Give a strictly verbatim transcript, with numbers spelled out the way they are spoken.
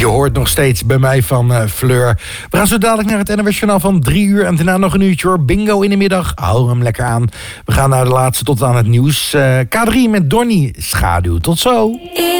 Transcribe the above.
hoort nog steeds bij mij van uh, Fleur. We gaan zo dadelijk naar het N O S Journaal van drie uur. En daarna nog een uurtje hoor. Bingo in de middag. Hou hem lekker aan. We gaan naar de laatste tot aan het nieuws. Uh, K drie met Donnie. Schaduw. Tot zo.